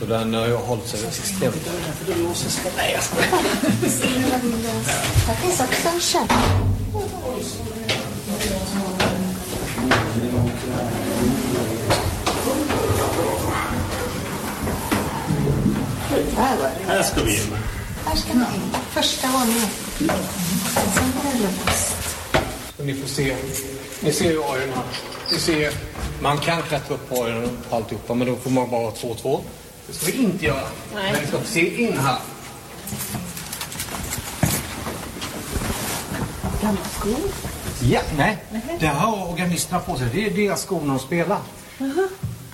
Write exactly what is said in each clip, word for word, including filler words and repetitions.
Och den har ju hållit sig extremt. Nej, jag skojar. Här finns också en käpp. Här ska vi in. Här ska vi in. Första våningen. Sen är det lust. Ni får se. Ni ser ju ojen här. Ni ser, man kan klättra upp på ojen och alltihopa, men då får man bara två två. Det ska vi inte göra. Nej. Men vi ska se in här. Gamla skor? Ja, nej. nej. Det har organisterna på sig. Det är deras skor när de spelar. Uh-huh.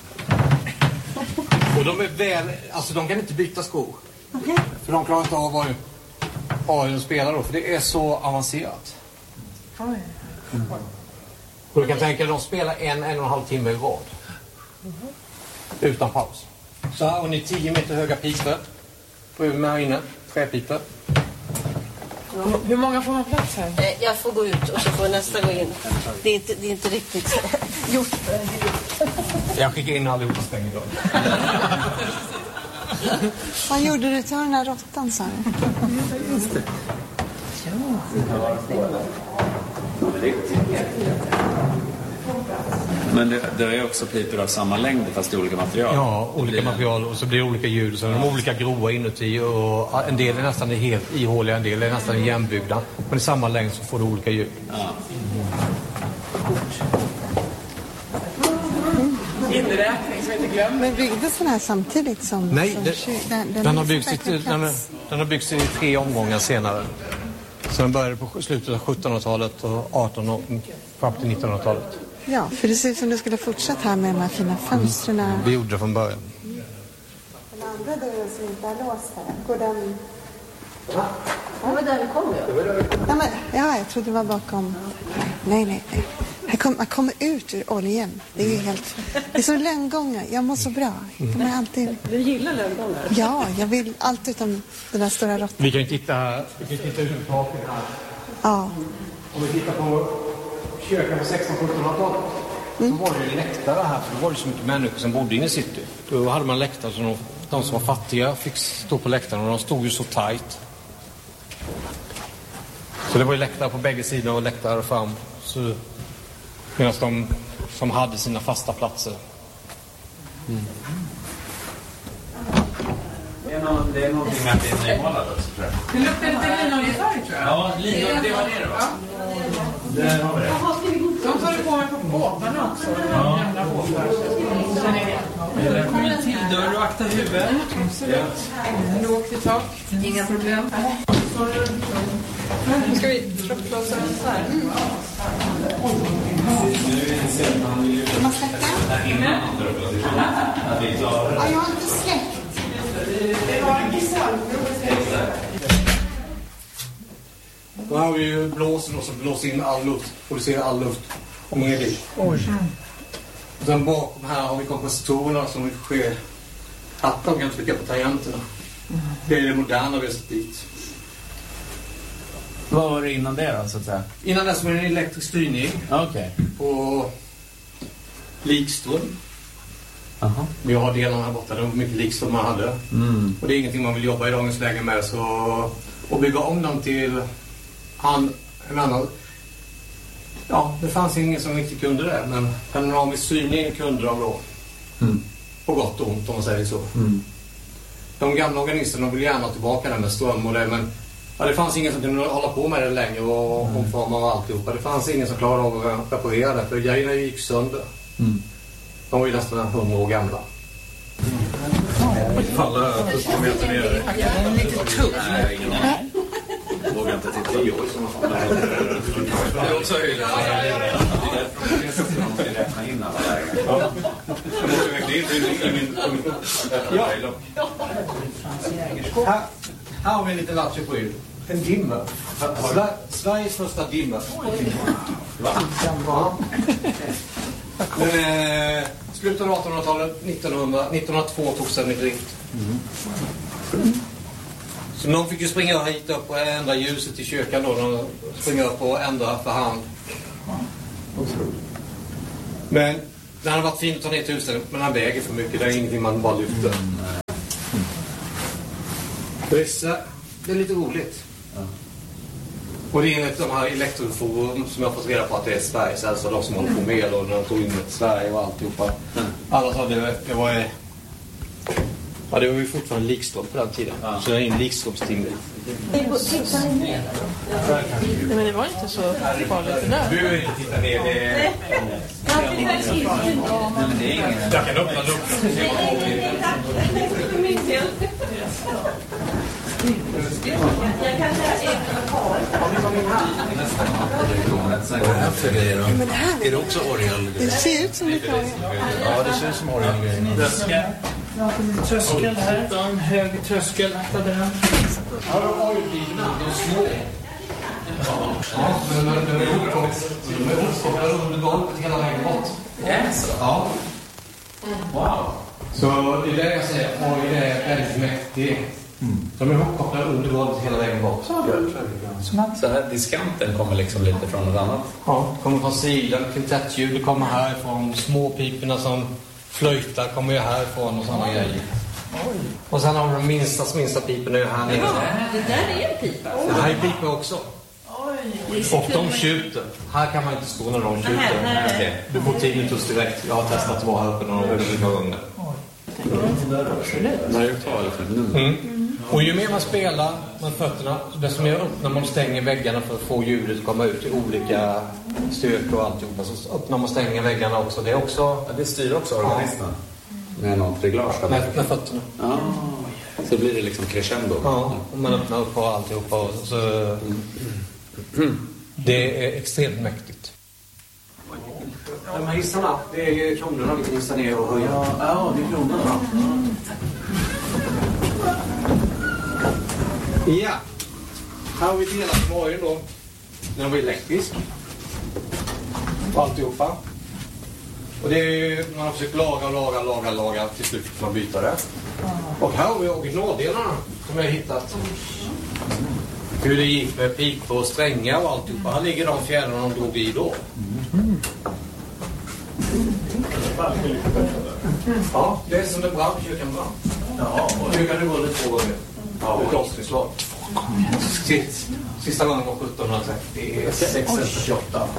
Och de är väl, alltså de kan inte byta skor. Okay. För de klarar inte av vad ojen spelar då, för det är så avancerat. Oj. Mm. Och du kan tänka att de spelar en, en och en halv timme i rad. Uh-huh. Utan paus. Så här har ni tio meter höga pipor. På med här inne. Träpipor. Ja. Hur många får man plats här? Jag får gå ut och så får nästa gå in. Det är inte, det är inte riktigt gjort. Jag skickar in allihopa stänger då. Vad gjorde du till den här råttan, sa du? Just det. Men det, det är också pipor av samma längd fast i olika material. Ja, olika material och så blir det olika ljud. Så de är olika grova inuti och en del är nästan helt ihåliga, en del är nästan igenbyggda. Men i samma längd så får du olika ljud. Ja. Inräkning som inte glömmer. Men byggdes den här samtidigt som... Nej, som det, kyr, den, den, den, har byggts i, den, den har byggts i tre omgångar senare. Så den började på slutet av sjuttonhundratalet och artonhundratalet och fram till nittonhundratalet. Ja, för det ser ut som du skulle fortsätta här med de här fina fönstren. Mm. Vi gjorde det från början. Mm. Den andra dörren som inte är låst här, går den... Ja. Det var där vi kom ju. Ja, men, ja, jag trodde det var bakom. Nej, nej, nej. Här kom, man kommer ut ur oljan. Det är ju helt... Det är så lönngångar. Jag mår så bra. Jag kommer alltid... Du gillar lönngångar? Ja, jag vill allt utom den där stora råttan. Vi kan ju titta här. Vi kan ju titta ut på taken här. Ja. Om vi tittar på kyrkan på sextonhundra-sjuttonhundratalet mm. så var det ju läktare här. För det var ju så mycket människor som bodde inne i city. Då hade man läktare så de, de som var fattiga fick stå på läktaren och de stod ju så tajt. Så det var ju läktare på bägge sidor och läktare fram. Så, medan de som hade sina fasta platser. Mm. Det är, någon, det är någonting med att det är nymålat också, tror jag. Det luktar lite linoljefärg, tror jag. Ja, linoljefärg, det var det då. Ja. Där har vi det. De tar det på mig på båtarna också. Ja. Gamla båtar. Det kommer en till dörr och akta huvudet. Absolut. Lågt i tak. Inga problem. Nu ska vi trapplåsa den så här. Man släckte? Ja, jag har inte släckt. Det var en gissal. Då har vi ju blåsen och så blåser in all luft. Producerar all luft. Och ner dit. Oj. Och sen bakom här har vi kompensatorerna som sker. Att de kan trycka på tangenterna. Det är det moderna vi har sett dit. Vad var det innan det då, så att säga? Innan dess var det en elektrisk styrning. Okej. Okay. På likström. Aha. Vi har delarna här borta. Det var mycket likström man hade. Mm. Och det är ingenting man vill jobba i dagens läge med. Så att bygga om dem till han, en annan... Ja, det fanns ingen som riktigt kunde det. Men panoramisk styrning kunde de då. Mm. På gott och ont om man säger så. Mm. De gamla organisterna vill gärna tillbaka där med ström och det. Men ja, det fanns ingen som kunde hålla på med det längre och mm. omforma och alltihopa. Det fanns ingen som klarade av att reparera det. För grejerna gick sönder. Mm. De var ju nästan hundra år gamla. Falla första meter ner. Det är lite tungt. Nej, ingen aning. Vågar inte titta. Det är också höjden. Det räkna in alla lägen. Ja. Här, här har vi en liten latcher på er. En dimmer. Sveriges första dimmer. Va? Men, eh, slutet av artonhundratalet, nittonhundra, nittonhundratvå togs den i drift. Mm. Så någon fick ju springa hit upp och ändra ljuset i kyrkan då. De springer upp och ändra för hand. Men den har varit fint att ta ner tusen, men den väger för mycket. Det är ingenting man bara lyfter. Vissa, det är lite roligt. Ja. Och det är enligt de här elektroforum som jag har fått reda på att det är Sveriges äldsta, de som håller på med och när de tog in ett Sverige och alltihopa. Mm. Alla sa det, det var... Ja, det var ju fortfarande likström på den tiden. Ja. Så det är en likströmstim. Nej, men det var inte så farligt det där. Du vill inte titta ner. Det är... Jag kan öppna luckan. Men det här är det också orgel? Det ser ut som lite orgel. Ja, det ser ut som orgel. Tröskel här. En hög tröskel. Ja, de har ju bilarna. De är små. Ja, men de är uppkopplade under golvet hela vägen bort. Yes. Ja. Wow. Så det är det jag säger. Oj, det är väldigt mäktigt. Mm. De är uppkopplade under golvet hela vägen bort. Så här diskanten kommer liksom lite från något annat? Ja, kommer från sidan. Kvintettljud kommer härifrån. Små piperna som flöjtar kommer ju härifrån och sådana grejer. Oj. Och sen har de minsta, minsta piperna här nere. Ja, det där är en pipa. Det här är piper också. Oj. Och de tjuter. Här kan man inte stå när de tjuter. Nej, nej. Du får tinnitus direkt. Jag har testat att vara här uppe några olika gånger. Mm. Och ju mer man spelar med fötterna, desto mer öppnar man och stänger väggarna för att få ljudet att komma ut i olika styrkor och alltihopa. Så öppnar man och stänger väggarna också. Det är också... Ja, det styr också organisten. Med något reglage. Med, med fötterna. Ja. Så blir det liksom crescendo. Ja, och man öppnar upp på alltihopa. Och så... Mm. Det är extremt mäktigt. De här hissarna, det är kronorna vi kan hissa ner och höja. Ja, ja, det är kronorna. Ja. Här har vi delat morgon då. Den var elektrisk. Och alltihopa. Och det är, man har försökt laga, laga, laga, laga. Till slut får man byta det. Och här har vi originaldelarna som jag har hittat. Hur det gick med pik och strängar och alltihopa. Här ligger de fjärrarna de drog i då. Mm. Ja, det är som det brann, kyrkan brann. Ja, och nu kan det gå lite två gånger. Ja, och klosterslag. Sist, sista gången var sjuttonhundrasextiosex eller fyrtioåtta.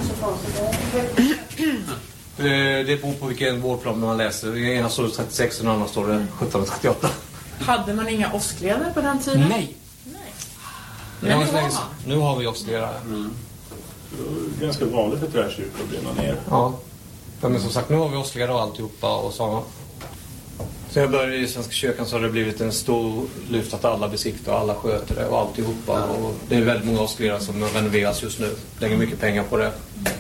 Det, det beror på vilken vårdplan man läser. I ena står det trettiosex och den andra står det sjuttonhundratrettioåtta. Hade man inga åskledare på den tiden? Nej. Men nu, har nu har vi åskledare. Mm. Ganska vanligt för träkyrkor att brinna ner. Ja. Ja, men som sagt, nu har vi åskledare och alltihopa och så. Så jag började i Svenska kyrkan så har det blivit en stor lyft att alla besiktar och alla sköter det och alltihopa. Och det är väldigt många åskledare som renoveras just nu. Lägger mycket pengar på det.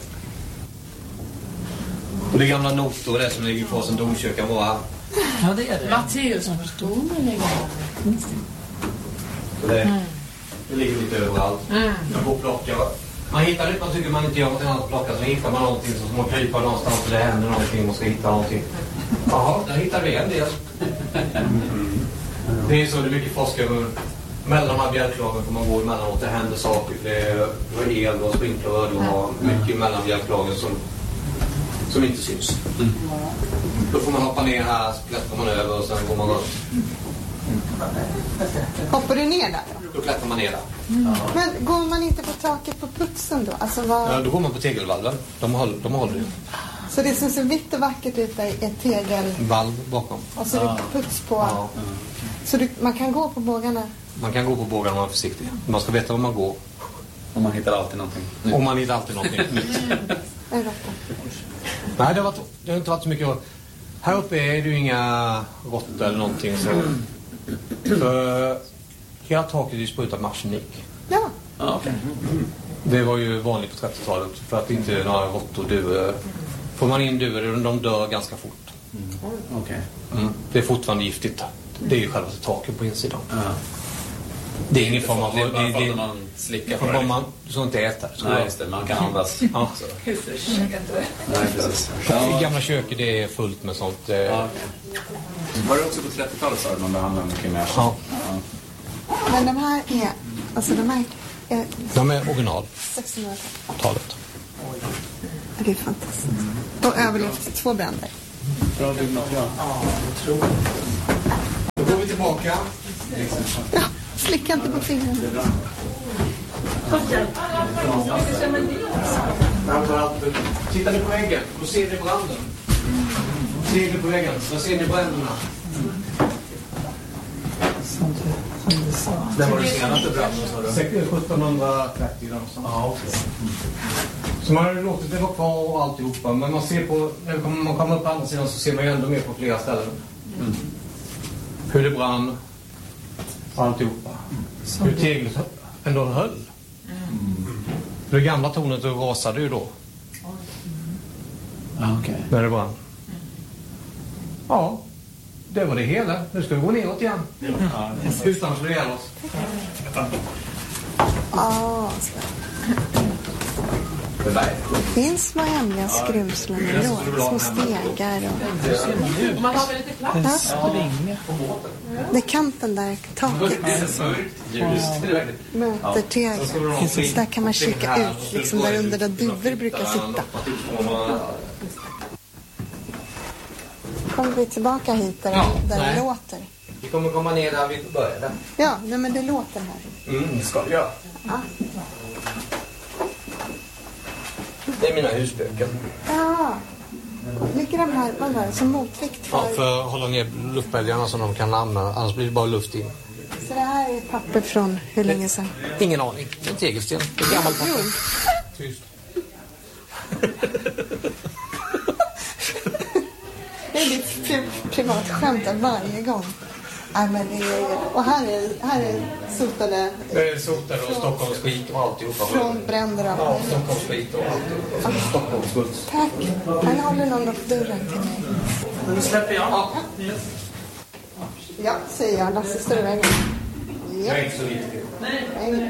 Och det gamla notor, det som ligger på oss en domkyrkan var... Ja, det är det. Matteus som förstår mig ligger där. Så det, mm. det ligger lite överallt. Mm. Jag får plocka. Man hittar det, man tycker man inte gör något annat att plocka, så hittar man någonting så ska man krypa någonstans och det händer någonting och ska hitta någonting. Jaha, där hittar vi en del. Det är så, det är mycket forskare. Mellan de här bjälklagen får man gå emellanåt, det händer saker. Det är el och sprinkler och har mycket mellan bjälklagen som, som inte syns. Mm. Då får man hoppa ner här, så klättrar man över och sen går man runt. Hoppar du ner där? Då klättrar man ner där. Mm. Men går man inte på taket på putsen då? Alltså vad... Ja, då går man på tegelvalven. De håller, de håller ju. Så det som ser vitt och vackert ut är ett tegelvalv bakom. Och så är det puts på. Ja. Så du, man kan gå på bågarna? Man kan gå på bågarna om man är försiktig. Man ska veta var man går. Och man hittar alltid någonting. Och man hittar alltid någonting nytt. Nej, det har, varit, det har inte varit så mycket. Här uppe är det ju inga råttor eller någonting. Så. För hela taket är sprutat med arsenik. Ja. Ah, okay. Det var ju vanligt på trettiotalet. För att inte några råttor dör. Får man in duvor, de dör ganska fort. Mm. Okay. Mm. Det är fortfarande giftigt. Det är ju själva taket på insidan. Ja. Det är ingen form av... Det är bara för att man slickar på det. Man, så inte äter. Så nej, just det. Man kan andas. Ja. Nej, precis. Ja. I gamla köket det är fullt med sånt. Ja, okay. Var det också på trettiotalet så man behandlade mycket mer? Ja. Ja. Men de här är... Alltså de här är... De är original. sextonhundratalet. Det är fantastiskt. Och överlevt två bränder. Bra byggnad, ja. Då går vi tillbaka. Ja, slicka inte på fingrarna. Tittar ni på väggen, då ser ni branden. Ser ni på väggen, då ser ni bränderna. Det var det senaste branden, sa du? sjuttonhundratrettio någonstans. Ja, okej. Så man har låtit det vara kvar och alltihopa. Men man ser på, när man kommer upp på andra sidan så ser man ju ändå mer på flera ställen. Mm. Hur det brann. Alltihopa. Hur teglet ändå höll. Mm. Det gamla tornet rasade ju då. Ja, okej. När det brann. Ja, det var det hela. Nu ska vi gå neråt igen. Ja, utan att slå ihjäl oss. Ja, det finns små hemliga skrymslen då, små stegar och... Man har väl lite plats? Ja. Det är kanten där, taket möter tegel. Så där kan man kika ut, liksom där under där duvor brukar sitta. Kommer vi tillbaka hit där, ja, där det låter? Vi kommer komma ner där vi började. Ja, nej, men det låter här. Mm, det ska vi göra. Ja. Det är mina husböcker. Ja. Ligger de här, vad var det, som motvikt för? Ja, för att hålla ner luftbälgarna som de kan använda. Annars blir det bara luft in. Så det här är papper från hur länge sedan? Ingen aning. Det är en tegelsten. Det är gammalt papper. Tyst. Det är ditt pri privat skämt varje gång. Nej, men det är, och här är, här är sotade... Det är sotade och Stockholms skit och alltihopa. Från bränder och... Ja, Stockholms skit och alltihopa. Ja. Stockholms skit. Tack. Han håller någon upp dörren till mig. Nu släpper jag. Ja, ja säger jag. Lasse, står i vägen. Ja. Det är inte så viktigt. Nej.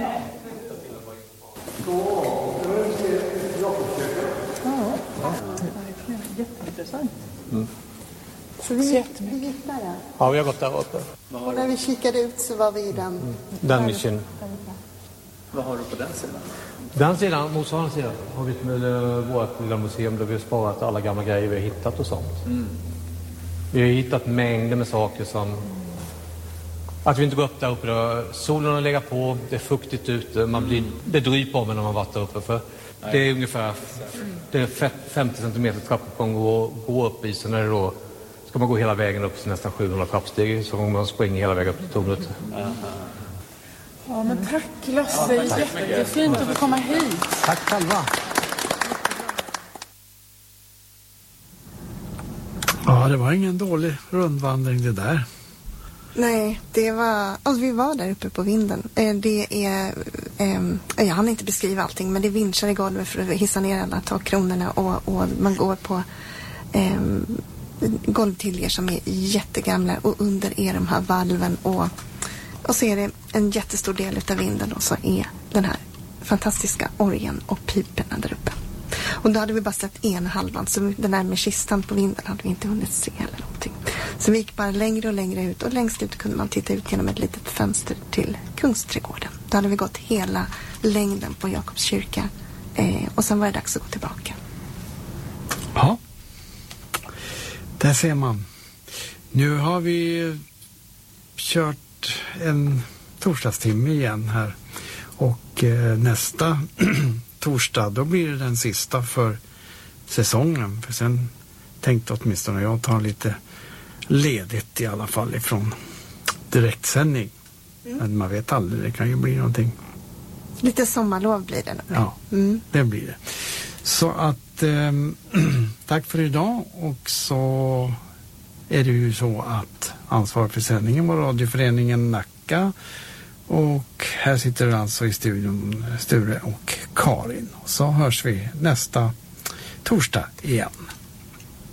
Ja. Jätteintressant. Mm. Så vi gick, vi gick där. Ja, vi har gått där uppe. Och när vi kikade ut så var vi i den... Mm. Den mission. Vad har du på den sidan? Den sidan, motsvarande sidan, har vi med vårt lilla museum där vi har sparat alla gamla grejer vi har hittat och sånt. Mm. Vi har hittat mängder med saker som... Att vi inte går upp där uppe då. Solen har legat på, det är fuktigt ute, man blir, det dryper om när man varit där uppe. För det är ungefär det är femtio centimeter trappuppgång och gå upp i, så när det då ska man gå hela vägen upp till nästan sjuhundra trappsteg så man springer hela vägen upp till tornet. Ja, men tack Lasse, jättefint att få komma hit. Tack själva. Ja, det var ingen dålig rundvandring det där. Nej, det var... Alltså, vi var där uppe på vinden. Det är... Eh, jag hann inte beskriva allting, men det är vinschar i golvet för att hissa ner alla takkronorna och, och man går på eh, golvtiljer som är jättegamla och under är de här valven och, och så är det en jättestor del av vinden och så är den här fantastiska orgeln och piperna där uppe. Och då hade vi bara sett en halvan, så den där med kistan på vinden hade vi inte hunnit se eller någonting. Så vi gick bara längre och längre ut och längst ut kunde man titta ut genom ett litet fönster till Kungsträdgården. Då hade vi gått hela längden på Jakobs kyrka eh, och sen var det dags att gå tillbaka. Ja, där ser man. Nu har vi kört en torsdagstimme igen här och eh, nästa torsdag då blir det den sista för säsongen. För sen tänkte åtminstone jag ta lite ledigt i alla fall ifrån direktsändning. Mm. Men man vet aldrig, det kan ju bli någonting. Lite sommarlov blir det nog. Ja, mm. det blir det. Så att eh, tack för idag och så är det ju så att ansvarig för sändningen var radioföreningen Nacka och här sitter alltså i studion Sture och Karin. Och så hörs vi nästa torsdag igen.